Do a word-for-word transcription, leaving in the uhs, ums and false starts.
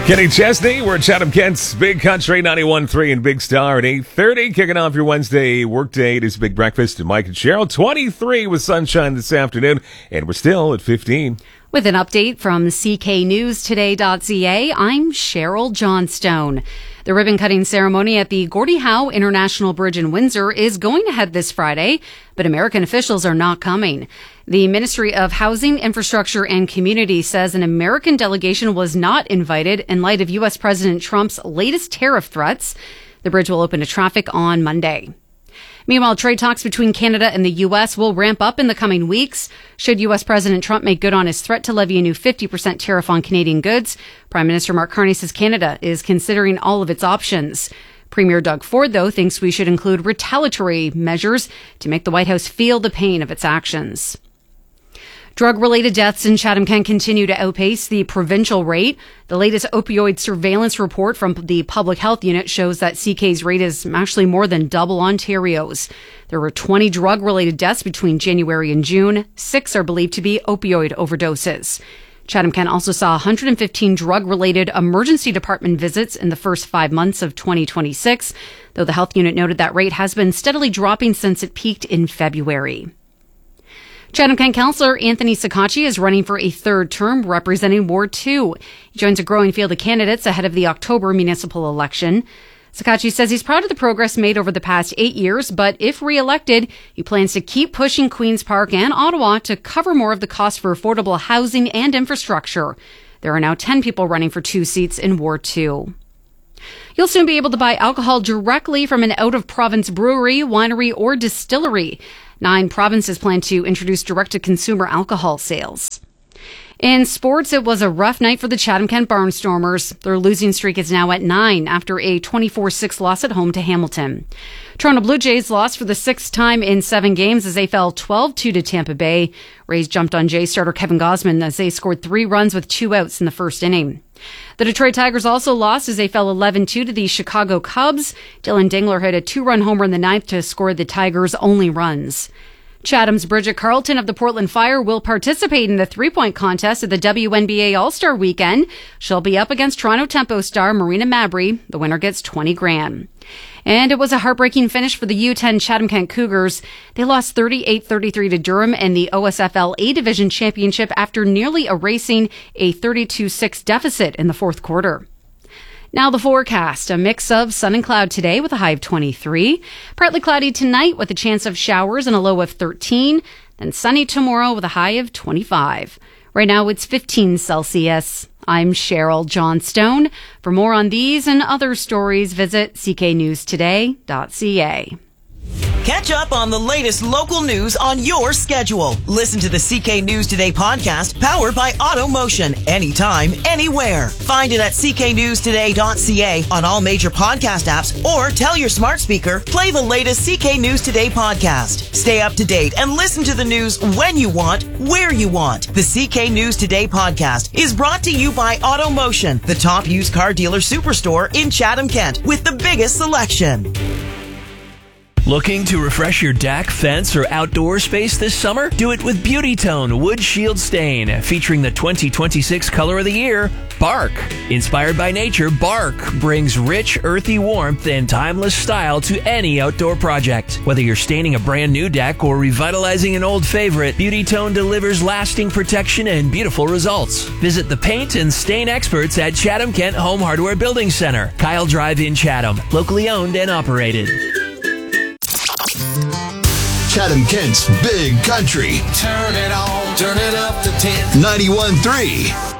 Kenny Chesney, we're at Chatham Kent's Big Country ninety-one point three and Big Star at eight thirty. Kicking off your Wednesday workday. It is Big Breakfast and Mike and Cheryl. twenty-three with sunshine this afternoon, and we're still at fifteen. With an update from C K News Today dot C A, I'm Cheryl Johnstone. The ribbon-cutting ceremony at the Gordie Howe International Bridge in Windsor is going ahead this Friday, but American officials are not coming. The Ministry of Housing, Infrastructure, and Community says an American delegation was not invited in light of U S President Trump's latest tariff threats. The bridge will open to traffic on Monday. Meanwhile, trade talks between Canada and the U S will ramp up in the coming weeks. Should U S President Trump make good on his threat to levy a new fifty percent tariff on Canadian goods, Prime Minister Mark Carney says Canada is considering all of its options. Premier Doug Ford, though, thinks we should include retaliatory measures to make the White House feel the pain of its actions. Drug-related deaths in Chatham-Kent continue to outpace the provincial rate. The latest opioid surveillance report from the Public Health Unit shows that C K's rate is actually more than double Ontario's. There were twenty drug-related deaths between January and June. Six are believed to be opioid overdoses. Chatham-Kent also saw one hundred fifteen drug-related emergency department visits in the first five months of twenty twenty-six, though the health unit noted that rate has been steadily dropping since it peaked in February. Chatham-Kent Councillor Anthony Sacacci is running for a third term representing Ward two. He joins a growing field of candidates ahead of the October municipal election. Sacacci says he's proud of the progress made over the past eight years, but if re-elected, he plans to keep pushing Queen's Park and Ottawa to cover more of the cost for affordable housing and infrastructure. There are now ten people running for two seats in Ward two. You'll soon be able to buy alcohol directly from an out-of-province brewery, winery, or distillery. Nine provinces plan to introduce direct-to-consumer alcohol sales. In sports, it was a rough night for the Chatham-Kent Barnstormers. Their losing streak is now at nine after a twenty-four six loss at home to Hamilton. Toronto Blue Jays lost for the sixth time in seven games as they fell twelve two to Tampa Bay. Rays jumped on Jays starter Kevin Gausman as they scored three runs with two outs in the first inning. The Detroit Tigers also lost as they fell eleven two to the Chicago Cubs. Dylan Dingler hit a two-run homer in the ninth to score the Tigers' only runs. Chatham's Bridget Carlton of the Portland Fire will participate in the three-point contest at the W N B A All-Star Weekend. She'll be up against Toronto Tempo star Marina Mabry. The winner gets twenty grand. And it was a heartbreaking finish for the U ten Chatham-Kent Cougars. They lost thirty-eight thirty-three to Durham in the O S F L A Division Championship after nearly erasing a thirty-two six deficit in the fourth quarter. Now the forecast, a mix of sun and cloud today with a high of twenty-three. Partly cloudy tonight with a chance of showers and a low of thirteen. Then sunny tomorrow with a high of twenty-five. Right now it's fifteen Celsius. I'm Cheryl Johnstone. For more on these and other stories, visit C K News Today dot C A. Catch up on the latest local news on your schedule. Listen to the C K News Today podcast powered by AutoMotion anytime, anywhere. Find it at C K News Today dot C A on all major podcast apps or tell your smart speaker, play the latest C K News Today podcast. Stay up to date and listen to the news when you want, where you want. The C K News Today podcast is brought to you by AutoMotion, the top used car dealer superstore in Chatham-Kent with the biggest selection. Looking to refresh your deck, fence, or outdoor space this summer? Do it with Beauty Tone Wood Shield Stain, featuring the twenty twenty-six color of the year, Bark. Inspired by nature, Bark brings rich, earthy warmth and timeless style to any outdoor project. Whether you're staining a brand new deck or revitalizing an old favorite, Beauty Tone delivers lasting protection and beautiful results. Visit the paint and stain experts at Chatham-Kent Home Hardware Building Center, Kyle Drive in Chatham, locally owned and operated. Chatham-Kent's Big Country. Turn it on, turn it up to ten. ninety-one point three